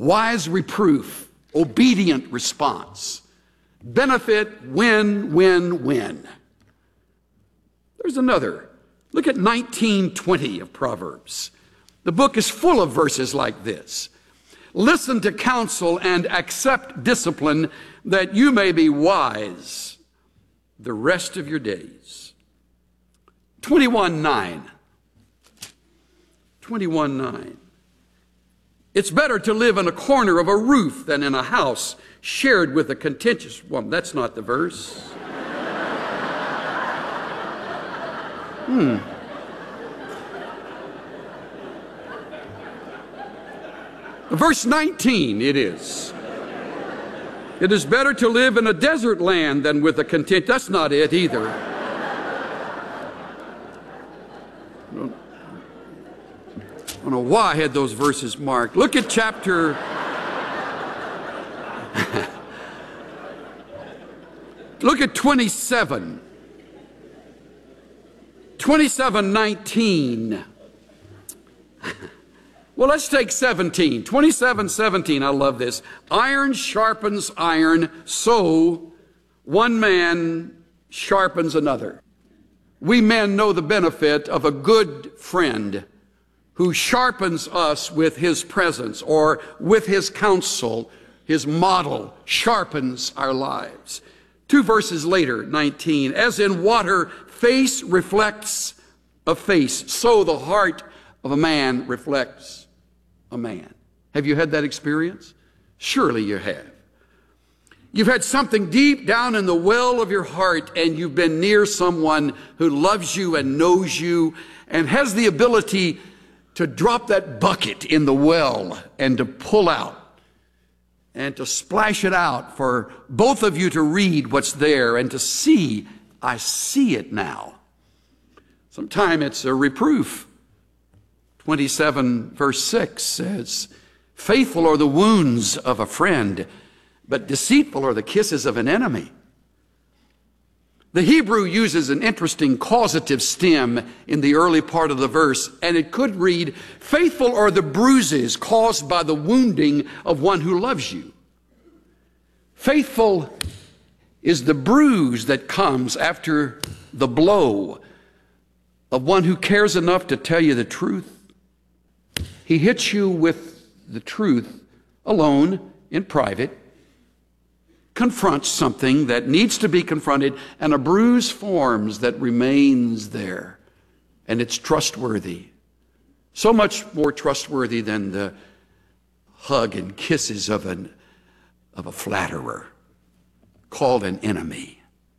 wise reproof, obedient response. Benefit, win, win, win. There's another. Look at 19:20 of Proverbs. The book is full of verses like this. Listen to counsel and accept discipline, that you may be wise the rest of your days. 21:9. 21:9. It's better to live in a corner of a roof than in a house shared with a contentious woman. That's not the verse. Verse 19, it is. It is better to live in a desert land than with a content. That's not it either. I don't know why I had those verses marked. Look at chapter... Look at 27. 27:19. Well, let's take 17. 27:17. I love this. Iron sharpens iron, so one man sharpens another. We men know the benefit of a good friend who sharpens us with his presence or with his counsel. His model sharpens our lives. 2 verses later, 19. As in water, face reflects a face, so the heart of a man reflects a man. Have you had that experience? Surely you have. You've had something deep down in the well of your heart, and you've been near someone who loves you and knows you and has the ability to drop that bucket in the well and to pull out and to splash it out for both of you to read what's there and to see, I see it now. Sometimes it's a reproof. 27 verse 6 says, faithful are the wounds of a friend, but deceitful are the kisses of an enemy. The Hebrew uses an interesting causative stem in the early part of the verse, and it could read, faithful are the bruises caused by the wounding of one who loves you. Faithful is the bruise that comes after the blow of one who cares enough to tell you the truth. He hits you with the truth alone, in private, confronts something that needs to be confronted, and a bruise forms that remains there, and it's trustworthy. So much more trustworthy than the hug and kisses of a flatterer called an enemy.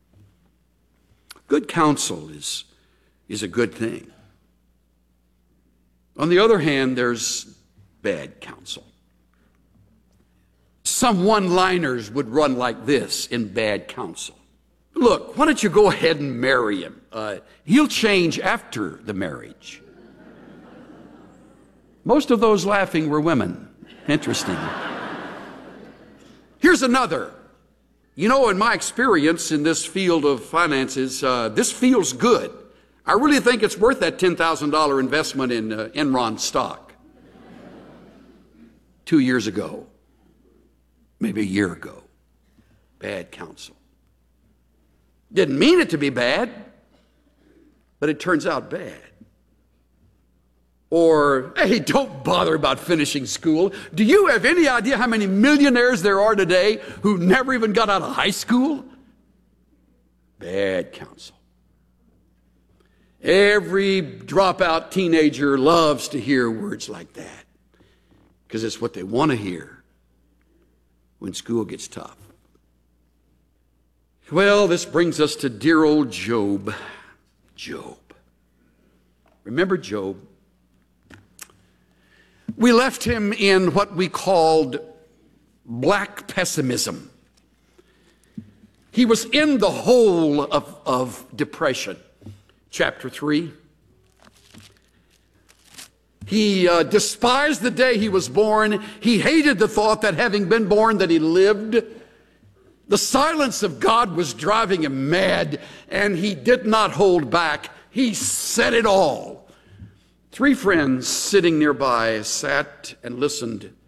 Good counsel is a good thing. On the other hand, there's bad counsel. Some one-liners would run like this in bad counsel. Look, why don't you go ahead and marry him? He'll change after the marriage. Most of those laughing were women. Interesting. Here's another. You know, in my experience in this field of finances, this feels good. I really think it's worth that $10,000 investment in Enron stock 2 years ago. Maybe a year ago. Bad counsel. Didn't mean it to be bad, but it turns out bad. Or, hey, don't bother about finishing school. Do you have any idea how many millionaires there are today who never even got out of high school? Bad counsel. Every dropout teenager loves to hear words like that because it's what they want to hear when school gets tough. Well, this brings us to dear old Job. Job. Remember Job? We left him in what we called black pessimism. He was in the hole of depression. Chapter 3. He despised the day he was born. He hated the thought that having been born that he lived. The silence of God was driving him mad, and he did not hold back. He said it all. 3 friends sitting nearby sat and listened